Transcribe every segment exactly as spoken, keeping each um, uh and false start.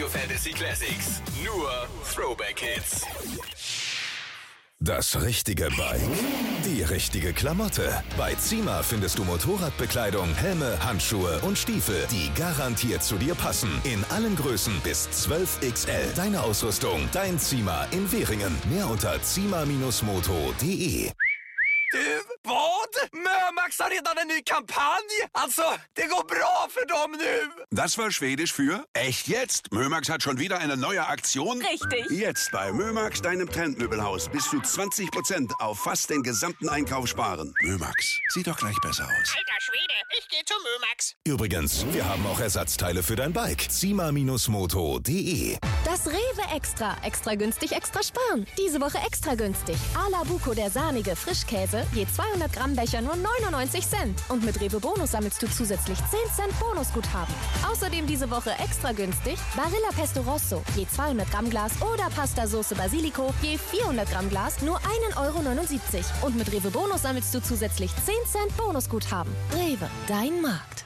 Radio Fantasy Classics. Nur Throwback-Hits. Das richtige Bike, die richtige Klamotte. Bei Zima findest du Motorradbekleidung, Helme, Handschuhe und Stiefel, die garantiert zu dir passen. In allen Größen bis zwölf X L. Deine Ausrüstung, dein Zima in Währingen. Mehr unter zima Bindestrich moto punkt de. Du, vad? Mömax har redan en ny kampanj! Alltså, det går bra för dem nu! Das war Schwedisch für echt jetzt? Mömax hat schon wieder eine neue Aktion? Richtig. Jetzt bei Mömax, deinem Trendmöbelhaus, bis zu zwanzig Prozent auf fast den gesamten Einkauf sparen. Mömax, sieht doch gleich besser aus. Alter Schwede, ich gehe zu Mömax. Übrigens, wir haben auch Ersatzteile für dein Bike. zima Bindestrich moto punkt de. Das Rewe Extra. Extra günstig, extra sparen. Diese Woche extra günstig. Ala Buco, der sahnige Frischkäse, je zweihundert Gramm Becher nur neunundneunzig Cent. Und mit Rewe Bonus sammelst du zusätzlich zehn Cent Bonusguthaben. Außerdem diese Woche extra günstig Barilla Pesto Rosso, je zweihundert Gramm Glas oder Pasta Sauce Basilico, je vierhundert Gramm Glas nur einen Euro neunundsiebzig. Und mit Rewe Bonus sammelst du zusätzlich zehn Cent Bonusguthaben. Rewe, dein Markt.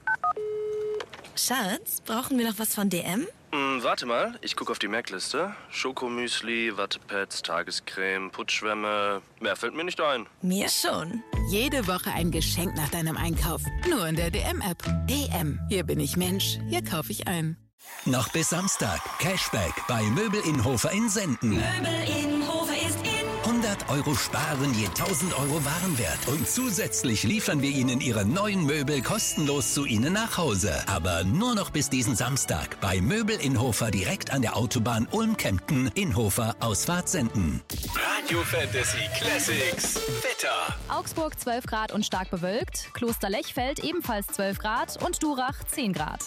Schatz, brauchen wir noch was von D M? Hm, warte mal, ich gucke auf die Merkliste. Schokomüsli, Wattepads, Tagescreme, Putzschwämme. Mehr fällt mir nicht ein. Mir schon. Jede Woche ein Geschenk nach deinem Einkauf. Nur in der D M-App. D M. Hier bin ich Mensch. Hier kaufe ich ein. Noch bis Samstag. Cashback bei Möbel in Hofer in Senden. Möbel in Hofer ist in. hundert Euro sparen je tausend Euro Warenwert. Und zusätzlich liefern wir Ihnen Ihre neuen Möbel kostenlos zu Ihnen nach Hause. Aber nur noch bis diesen Samstag bei Möbel in Hofer direkt an der Autobahn Ulm-Kempten in Hofer Ausfahrt Senden. Radio Fantasy Classics. Wetter. Augsburg zwölf Grad und stark bewölkt. Kloster Lechfeld ebenfalls zwölf Grad und Durach zehn Grad.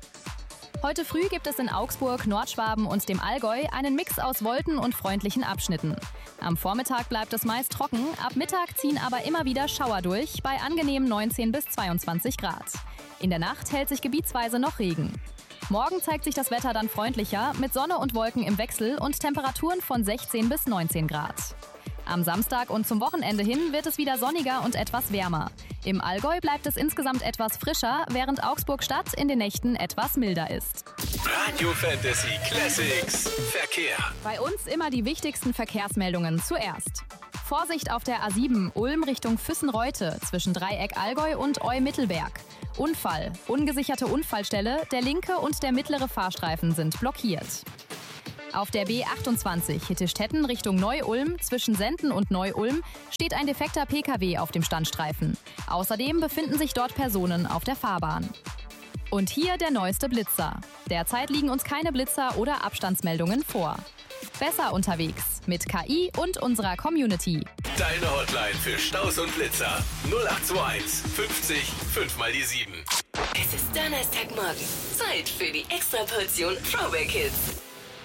Heute früh gibt es in Augsburg, Nordschwaben und dem Allgäu einen Mix aus Wolken und freundlichen Abschnitten. Am Vormittag bleibt es meist trocken, ab Mittag ziehen aber immer wieder Schauer durch, bei angenehmen neunzehn bis zweiundzwanzig Grad. In der Nacht hält sich gebietsweise noch Regen. Morgen zeigt sich das Wetter dann freundlicher, mit Sonne und Wolken im Wechsel und Temperaturen von sechzehn bis neunzehn Grad. Am Samstag und zum Wochenende hin wird es wieder sonniger und etwas wärmer. Im Allgäu bleibt es insgesamt etwas frischer, während Augsburg-Stadt in den Nächten etwas milder ist. Radio Fantasy Classics. Verkehr. Bei uns immer die wichtigsten Verkehrsmeldungen zuerst. Vorsicht auf der A sieben Ulm Richtung Füssenreute zwischen Dreieck Allgäu und Eu-Mittelberg. Unfall. Ungesicherte Unfallstelle. Der linke und der mittlere Fahrstreifen sind blockiert. Auf der B achtundzwanzig Hittestetten Richtung Neu-Ulm zwischen Senden und Neu-Ulm steht ein defekter P K W auf dem Standstreifen. Außerdem befinden sich dort Personen auf der Fahrbahn. Und hier der neueste Blitzer. Derzeit liegen uns keine Blitzer oder Abstandsmeldungen vor. Besser unterwegs mit K I und unserer Community. Deine Hotline für Staus und Blitzer. null acht zwei eins fünfzig fünf mal die sieben. Es ist Donnerstagmorgen. Zeit für die Extraportion Throwback Hits.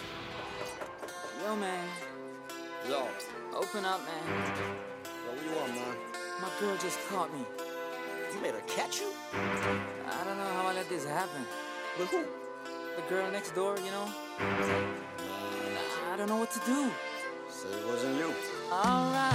Yo, man. Yo, open up, man. Yo, what you want, man? My girl just caught me. You made her catch you? I don't know how I let this happen. With who? The girl next door, you know? I don't know what to do. So it wasn't you. All right.